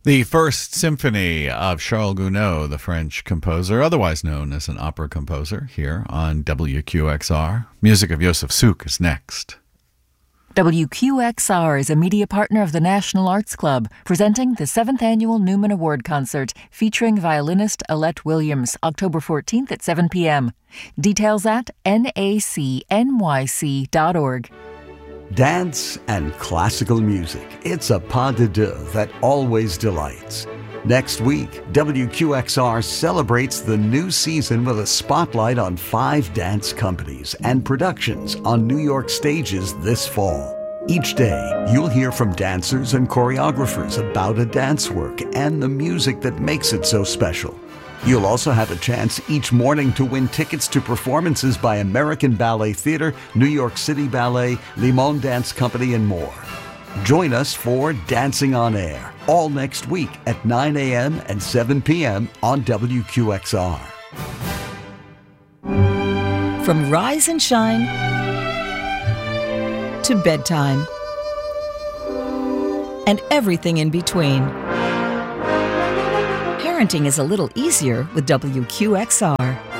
The First Symphony of Charles Gounod, the French composer, otherwise known as an opera composer, here on WQXR. Music of Josef Suk is next. WQXR is a media partner of the National Arts Club, presenting the 7th Annual Newman Award Concert featuring violinist Alette Williams, October 14th at 7 p.m. Details at nacnyc.org. Dance and classical music. It's a pas de deux that always delights. Next week, WQXR celebrates the new season with a spotlight on 5 dance companies and productions on New York stages this fall. Each day, you'll hear from dancers and choreographers about a dance work and the music that makes it so special. You'll also have a chance each morning to win tickets to performances by American Ballet Theatre, New York City Ballet, Limon Dance Company, and more. Join us for Dancing on Air, all next week at 9 a.m. and 7 p.m. on WQXR. From rise and shine to bedtime and everything in between. Parenting is a little easier with WQXR.